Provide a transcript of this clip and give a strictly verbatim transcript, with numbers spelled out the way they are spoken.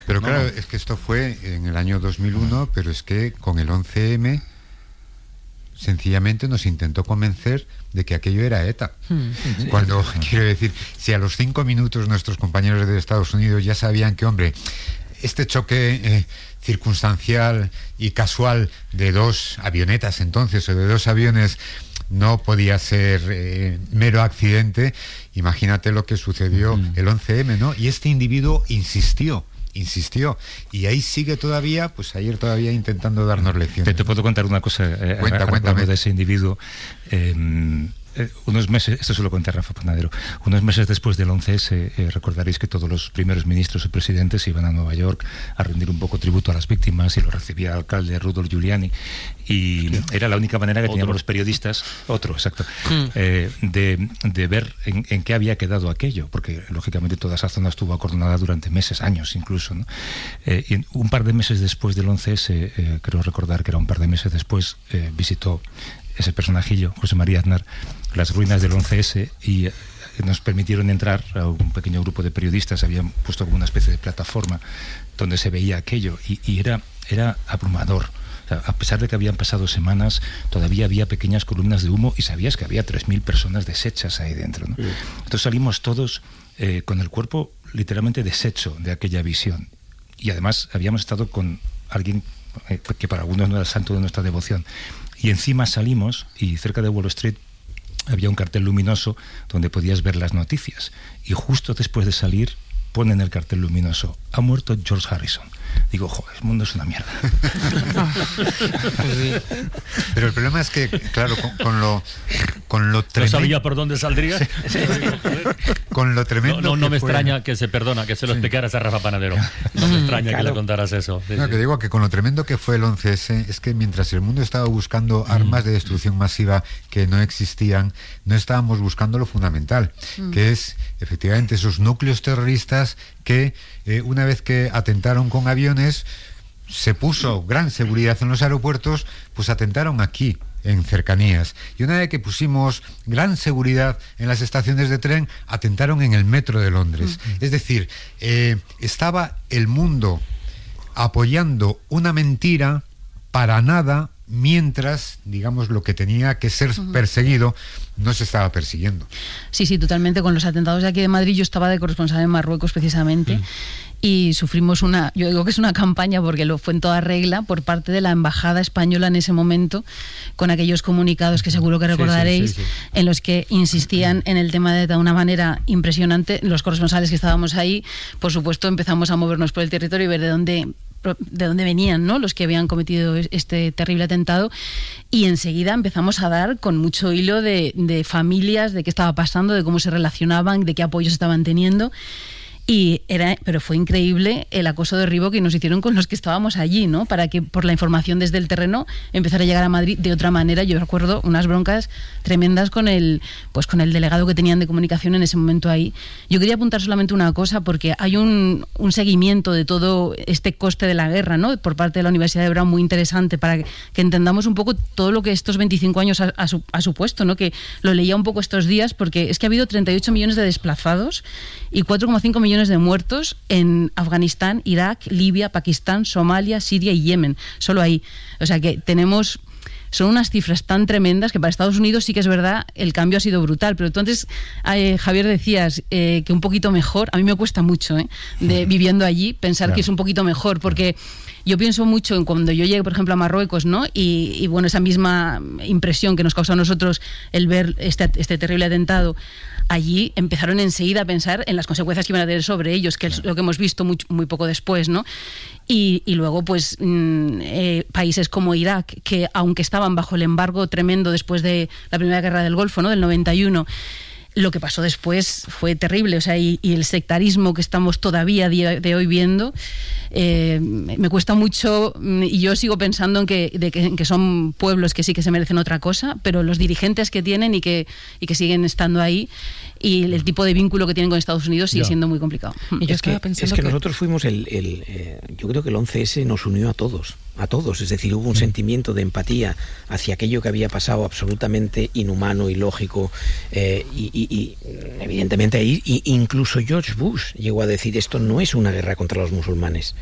Pero no, claro, no. es que esto fue en el año dos mil uno, pero es que con el once eme sencillamente nos intentó convencer de que aquello era ETA. Sí. Cuando, quiero decir, si a los cinco minutos nuestros compañeros de Estados Unidos ya sabían que, hombre, este choque eh, circunstancial y casual de dos avionetas entonces, o de dos aviones, no podía ser eh, mero accidente, imagínate lo que sucedió mm. el once eme, ¿no? Y este individuo insistió, insistió, y ahí sigue todavía, pues ayer todavía intentando darnos lecciones. Te, te puedo contar una cosa, eh, Cuenta, cuéntame. de ese individuo. Eh, Eh, unos meses, esto se lo conté a Rafa Panadero, unos meses después del once ese, eh, recordaréis que todos los primeros ministros y presidentes iban a Nueva York a rendir un poco tributo a las víctimas, y lo recibía el alcalde Rudolph Giuliani, y sí. era la única manera que otro. teníamos los periodistas, otro, exacto, mm. eh, de, de ver en, en qué había quedado aquello, porque lógicamente toda esa zona estuvo acordonada durante meses, años incluso, ¿no? Eh, y un par de meses después del once ese, eh, creo recordar que era un par de meses después, eh, visitó ese personajillo, José María Aznar, las ruinas del once ese, y eh, nos permitieron entrar a un pequeño grupo de periodistas. Habían puesto como una especie de plataforma donde se veía aquello, y, y era, era abrumador. O sea, a pesar de que habían pasado semanas, todavía había pequeñas columnas de humo, y sabías que había tres mil personas deshechas ahí dentro, ¿no? Sí. Entonces salimos todos eh, con el cuerpo literalmente deshecho de aquella visión, y además habíamos estado con alguien eh, que para algunos no era el santo de nuestra devoción. Y encima salimos, y cerca de Wall Street había un cartel luminoso donde podías ver las noticias. Y justo después de salir, ponen el cartel luminoso: ha muerto George Harrison. Digo, joder, el mundo es una mierda. Pero el problema es que, claro, con, con lo con lo tremendo... ¿No sabía por dónde saldría? Sí. Con lo tremendo. No, no, no me fue... extraña que se perdona, que se lo sí. explicaras a Rafa Panadero. No me extraña claro. que le contaras eso. Sí, no, sí. que digo que con lo tremendo que fue el once ese, es que mientras el mundo estaba buscando mm. armas de destrucción masiva que no existían, no estábamos buscando lo fundamental, mm. que es efectivamente esos núcleos terroristas que eh, una vez que atentaron con aviones, se puso gran seguridad en los aeropuertos, pues atentaron aquí, en cercanías. Y una vez que pusimos gran seguridad en las estaciones de tren, atentaron en el metro de Londres. Uh-huh. Es decir, eh, estaba el mundo apoyando una mentira para nada, mientras, digamos, lo que tenía que ser uh-huh. perseguido no se estaba persiguiendo. Sí, sí, totalmente. Con los atentados de aquí de Madrid, yo estaba de corresponsal en Marruecos precisamente, uh-huh. y sufrimos una, yo digo que es una campaña porque lo fue en toda regla por parte de la embajada española en ese momento, con aquellos comunicados que seguro que recordaréis, sí, sí, sí, sí. en los que insistían en el tema de, de una manera impresionante. Los corresponsales que estábamos ahí, por supuesto, empezamos a movernos por el territorio y ver de dónde de dónde venían, ¿no?, los que habían cometido este terrible atentado, y enseguida empezamos a dar con mucho hilo de, de familias, de qué estaba pasando, de cómo se relacionaban, de qué apoyos estaban teniendo. Y era, pero fue increíble el acoso de derribo que nos hicieron con los que estábamos allí, ¿no? Para que por la información desde el terreno empezara a llegar a Madrid de otra manera. Yo recuerdo unas broncas tremendas con el, pues con el delegado que tenían de comunicación en ese momento ahí. Yo quería apuntar solamente una cosa, porque hay un, un seguimiento de todo este coste de la guerra, ¿no?, por parte de la Universidad de Brown, muy interesante, para que, que entendamos un poco todo lo que estos veinticinco años ha, ha, ha supuesto, ¿no? Que lo leía un poco estos días, porque es que ha habido treinta y ocho millones de desplazados y cuatro coma cinco millones de muertos en Afganistán, Irak, Libia, Pakistán, Somalia, Siria y Yemen. Solo ahí. O sea que tenemos... Son unas cifras tan tremendas que para Estados Unidos sí que es verdad, el cambio ha sido brutal. Pero tú antes, eh, Javier, decías eh, que un poquito mejor. A mí me cuesta mucho, ¿eh?, de, viviendo allí, pensar claro. que es un poquito mejor, porque yo pienso mucho en cuando yo llegué, por ejemplo, a Marruecos, ¿no? Y, y bueno, esa misma impresión que nos causó a nosotros el ver este, este terrible atentado. Allí empezaron enseguida a pensar en las consecuencias que iban a tener sobre ellos, que es lo que hemos visto muy, muy poco después, ¿no? Y, y luego, pues, mmm, eh, países como Irak, que aunque estaban bajo el embargo tremendo después de la Primera Guerra del Golfo, ¿no?, del noventa y uno, lo que pasó después fue terrible. O sea, y, y el sectarismo que estamos todavía a día de hoy viendo, eh, me cuesta mucho, y yo sigo pensando en que, de que, en que son pueblos que sí que se merecen otra cosa, pero los dirigentes que tienen y que, y que siguen estando ahí, y el tipo de vínculo que tienen con Estados Unidos sigue ya. siendo muy complicado. Y yo es, que, es que, que nosotros fuimos el... el eh, yo creo que el once ese nos unió a todos. a todos, es decir, hubo un sentimiento de empatía hacia aquello que había pasado absolutamente inhumano, ilógico, eh, y, y, y evidentemente ahí y incluso George Bush llegó a decir esto no es una guerra contra los musulmanes,